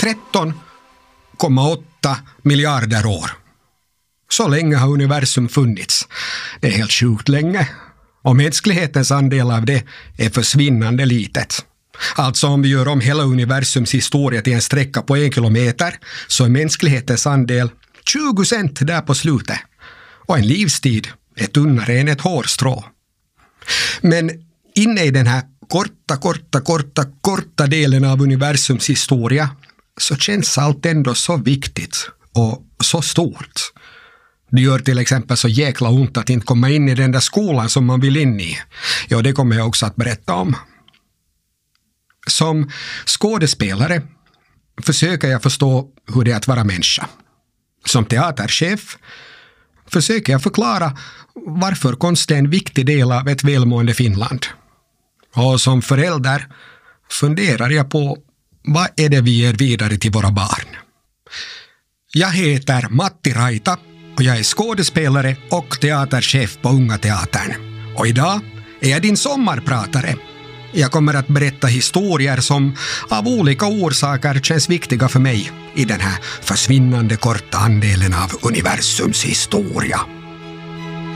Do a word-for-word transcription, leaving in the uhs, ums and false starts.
tretton komma åtta miljarder år. Så länge har universum funnits. Det är helt sjukt länge. Och mänsklighetens andel av det är försvinnande litet. Alltså om vi gör om hela universums historia till en sträcka på en kilometer så är mänsklighetens andel tjugo cent där på slutet. Och en livstid är tunnare än ett hårstrå. Men inne i den här korta, korta, korta, korta delen av universums historia så känns allt ändå så viktigt och så stort. Det gör till exempel så jäkla ont att inte komma in i den där skolan som man vill in i. Ja, det kommer jag också att berätta om. Som skådespelare försöker jag förstå hur det är att vara människa. Som teaterchef försöker jag förklara varför konst är en viktig del av ett välmående Finland. Och som förälder funderar jag på vad är det vi ger vidare till våra barn. Jag heter Matti Raita och jag är skådespelare och teaterchef på Unga Teatern. Och idag är jag din sommarpratare. Jag kommer att berätta historier som av olika orsaker känns viktiga för mig i den här försvinnande korta andelen av universums historia.